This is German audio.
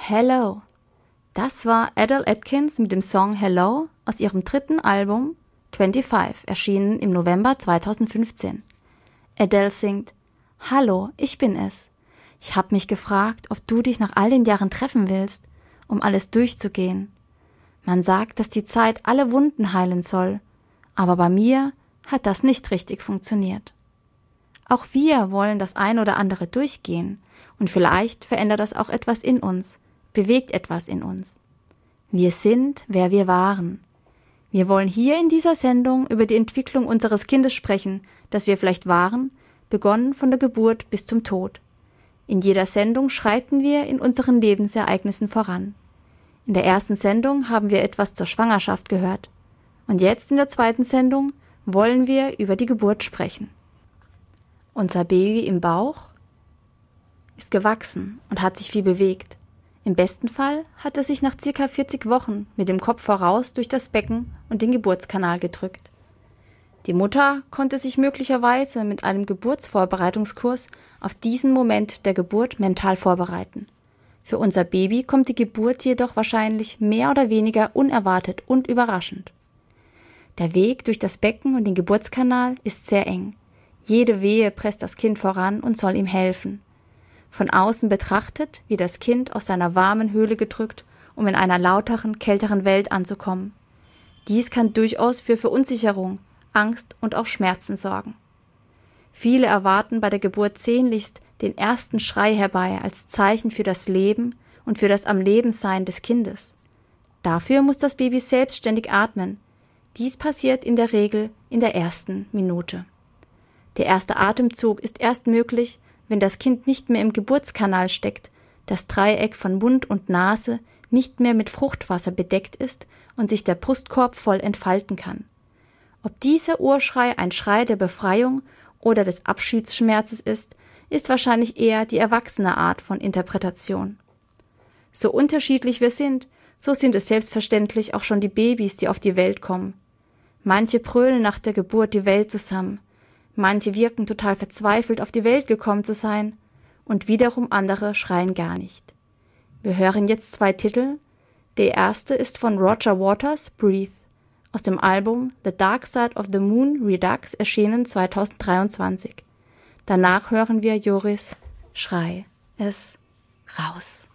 Hello. Das war Adele Atkins mit dem Song Hello aus ihrem 3. Album 25, erschienen im November 2015. Adele singt: Hallo, ich bin es. Ich hab mich gefragt, ob du dich nach all den Jahren treffen willst, um alles durchzugehen. Man sagt, dass die Zeit alle Wunden heilen soll, aber bei mir hat das nicht richtig funktioniert. Auch wir wollen das ein oder andere durchgehen und vielleicht verändert das auch etwas in uns, bewegt etwas in uns. Wir sind, wer wir waren. Wir wollen hier in dieser Sendung über die Entwicklung unseres Kindes sprechen, das wir vielleicht waren, begonnen von der Geburt bis zum Tod. In jeder Sendung schreiten wir in unseren Lebensereignissen voran. In der ersten Sendung haben wir etwas zur Schwangerschaft gehört. Und jetzt in der zweiten Sendung wollen wir über die Geburt sprechen. Unser Baby im Bauch ist gewachsen und hat sich viel bewegt. Im besten Fall hat es sich nach ca. 40 Wochen mit dem Kopf voraus durch das Becken und den Geburtskanal gedrückt. Die Mutter konnte sich möglicherweise mit einem Geburtsvorbereitungskurs auf diesen Moment der Geburt mental vorbereiten. Für unser Baby kommt die Geburt jedoch wahrscheinlich mehr oder weniger unerwartet und überraschend. Der Weg durch das Becken und den Geburtskanal ist sehr eng. Jede Wehe presst das Kind voran und soll ihm helfen. Von außen betrachtet wird das Kind aus seiner warmen Höhle gedrückt, um in einer lauteren, kälteren Welt anzukommen. Dies kann durchaus für Verunsicherung, Angst und auch Schmerzen sorgen. Viele erwarten bei der Geburt sehnlichst den ersten Schrei herbei als Zeichen für das Leben und für das Am-Leben-Sein des Kindes. Dafür muss das Baby selbstständig atmen. Dies passiert in der Regel in der ersten Minute. Der erste Atemzug ist erst möglich, wenn das Kind nicht mehr im Geburtskanal steckt, das Dreieck von Mund und Nase nicht mehr mit Fruchtwasser bedeckt ist und sich der Brustkorb voll entfalten kann. Ob dieser Urschrei ein Schrei der Befreiung oder des Abschiedsschmerzes ist wahrscheinlich eher die erwachsene Art von Interpretation. So unterschiedlich wir sind, so sind es selbstverständlich auch schon die Babys, die auf die Welt kommen. Manche brüllen nach der Geburt die Welt zusammen. Manche wirken total verzweifelt, auf die Welt gekommen zu sein, und wiederum andere schreien gar nicht. Wir hören jetzt 2 Titel. Der erste ist von Roger Waters, Breathe, aus dem Album The Dark Side of the Moon Redux, erschienen 2023. Danach hören wir Joris Schrei es raus.